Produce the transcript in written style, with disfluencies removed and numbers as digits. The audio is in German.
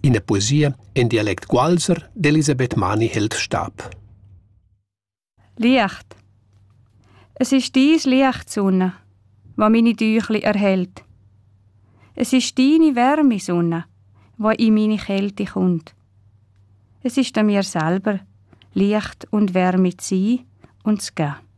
in der Poesie in Dialekt Gualser d'Elisabeth Mani hält Stab. Licht. Es ist dies Licht, Sonne, was meine Tüchli erhält. Es ist deine Wärme, Sonne, wo in meine Kälte kommt. Es ist an mir selber, Licht und Wärme zu sein und zu geben.